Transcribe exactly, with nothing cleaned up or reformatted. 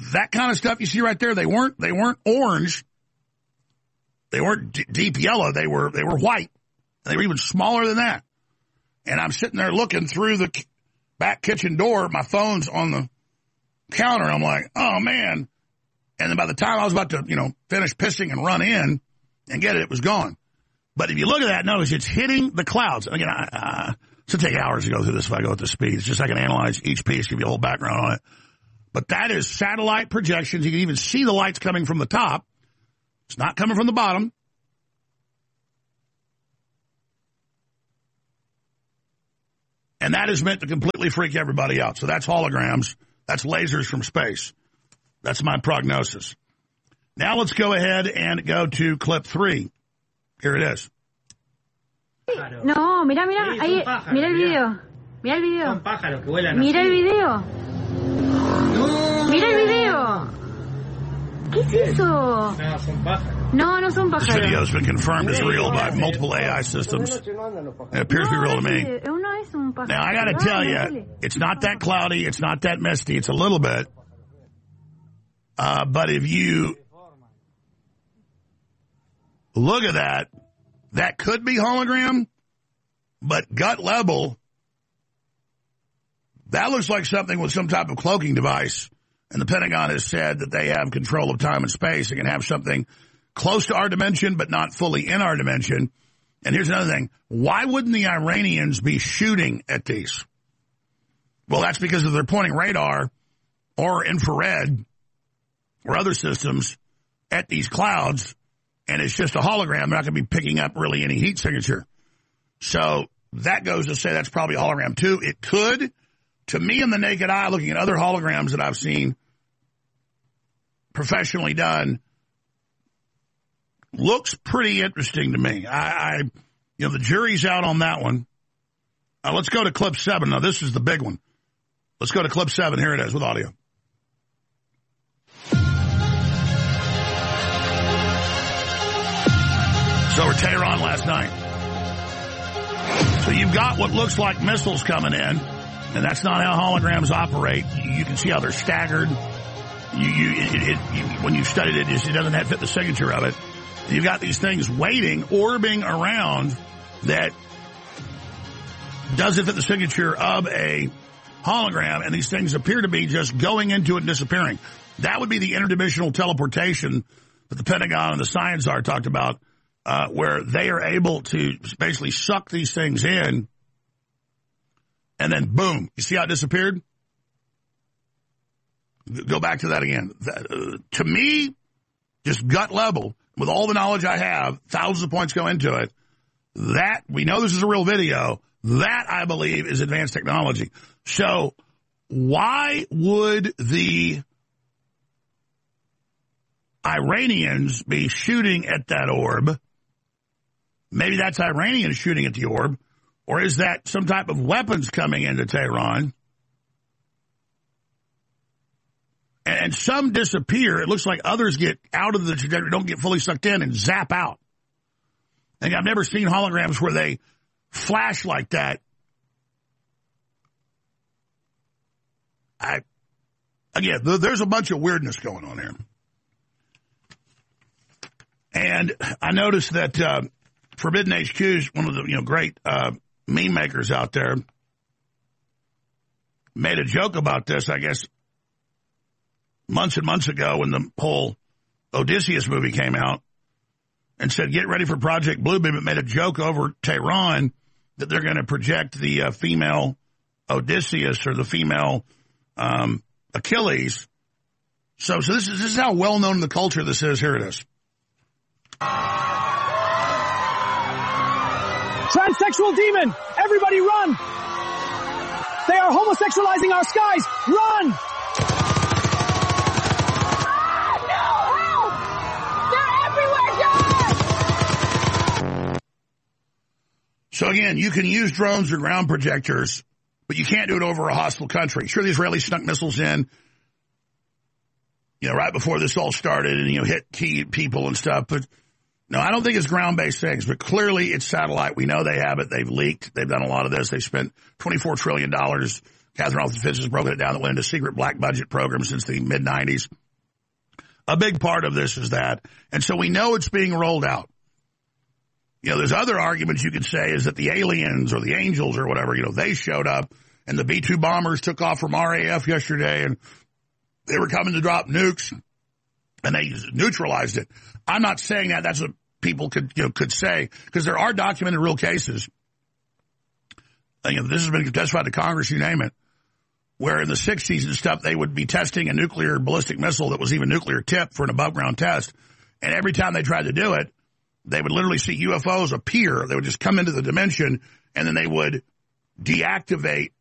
that kind of stuff you see right there, they weren't they weren't orange. They weren't d- deep yellow. They were they were white. They were even smaller than that. And I'm sitting there looking through the back kitchen door. My phone's on the counter. I'm like, oh, man. And then by the time I was about to, you know, finish pissing and run in and get it, it was gone. But if you look at that, notice it's hitting the clouds. Again, I, uh, it's going to take hours to go through this if I go at this speed. It's just I can analyze each piece, give you a whole background on it. But that is satellite projections. You can even see the lights coming from the top. It's not coming from the bottom. And that is meant to completely freak everybody out. So that's holograms. That's lasers from space. That's my prognosis. Now let's go ahead and go to clip three. Here it is. No, mira, mira, Sí, ahí, pájaros, mira el mira. video. Mira el video. Son pájaros que vuelan Mira así. el video. No. Mira el video. ¿Qué es eso? No, son pájaros. No, no son This pájaros. video has been confirmed as real by multiple A I systems. It appears to be No, real to me. ese- uno es un pájaro. Now, I got to Ah, tell no, you, dale. it's not that cloudy. It's not that misty. It's a little bit. Uh, but if you look at that, that could be hologram, but gut level, that looks like something with some type of cloaking device. And the Pentagon has said that they have control of time and space. They can have something close to our dimension, but not fully in our dimension. And here's another thing. Why wouldn't the Iranians be shooting at these? Well, that's because of their pointing radar or infrared or other systems at these clouds, and it's just a hologram. They're not going to be picking up really any heat signature. So that goes to say that's probably a hologram too. It could. To me, in the naked eye, looking at other holograms that I've seen professionally done, looks pretty interesting to me. I, I you know, the jury's out on that one. Uh, let's go to clip seven. Now, this is the big one. Let's go to clip seven. Here it is with audio. So over Tehran last night. So you've got what looks like missiles coming in. And that's not how holograms operate. You, you can see how they're staggered. You, you, it, it, you, when you studied it, it doesn't have fit the signature of it. And you've got these things waiting, orbiting around that doesn't fit the signature of a hologram. And these things appear to be just going into it and disappearing. That would be the interdimensional teleportation that the Pentagon and the Science Czar talked about, uh, where they are able to basically suck these things in. And then, boom, you see how it disappeared? Go back to that again. That, uh, to me, just gut level, with all the knowledge I have, thousands of points go into it, that, we know this is a real video, that, I believe, is advanced technology. So, why would the Iranians be shooting at that orb? Maybe that's Iranians shooting at the orb. Or is that some type of weapons coming into Tehran? And some disappear. It looks like others get out of the trajectory, don't get fully sucked in, and zap out. And I've never seen holograms where they flash like that. I, again, there's a bunch of weirdness going on here. And I noticed that uh, Forbidden H Q is one of the you know great uh, meme makers out there. Made a joke about this, I guess, months and months ago when the whole Odysseus movie came out, and said, get ready for Project Bluebeam. It made a joke over Tehran that they're going to project the uh, female Odysseus or the female um, Achilles. So, so this is this is how well known in the culture this is. Here it is. Transsexual demon! Everybody run! They are homosexualizing our skies! Run! Ah, no! Help! They're everywhere, John! So again, you can use drones or ground projectors, but you can't do it over a hostile country. Sure, the Israelis snuck missiles in, you know, right before this all started and, you know, hit key people and stuff, but no, I don't think it's ground-based things, but clearly it's satellite. We know they have it. They've leaked. They've done a lot of this. They've spent twenty-four trillion dollars Catherine Ellis Fitz has broken it down that went into secret black budget programs since the mid nineties. A big part of this is that. And so we know it's being rolled out. You know, there's other arguments you could say is that the aliens or the angels or whatever, you know, they showed up and the B two bombers took off from R A F yesterday and they were coming to drop nukes and they neutralized it. I'm not saying that. That's what people could, you know, could say because there are documented real cases. You know, this has been testified to Congress, you name it, where in the sixties and stuff, they would be testing a nuclear ballistic missile that was even nuclear tipped for an above-ground test. And every time they tried to do it, they would literally see U F Os appear. They would just come into the dimension, and then they would deactivate